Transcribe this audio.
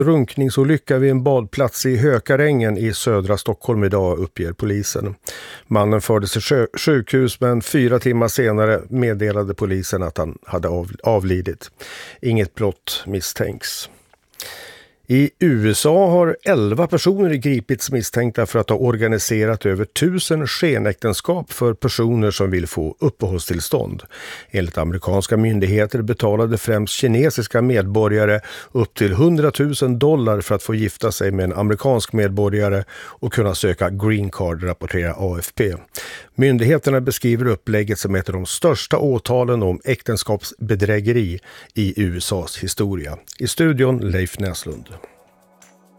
Runkningsolycka vid en badplats i Hökarängen i södra Stockholm idag, uppger polisen. Mannen fördes till sjukhus, men 4 timmar senare meddelade polisen att han hade avlidit. Inget brott misstänks. I USA har 11 personer gripits misstänkta för att ha organiserat över 1000 skenäktenskap för personer som vill få uppehållstillstånd. Enligt amerikanska myndigheter betalade främst kinesiska medborgare upp till $100,000 för att få gifta sig med en amerikansk medborgare och kunna söka green card, rapporterar AFP. Myndigheterna beskriver upplägget som ett av de största åtalen om äktenskapsbedrägeri i USAs historia. I studion Leif Näslund.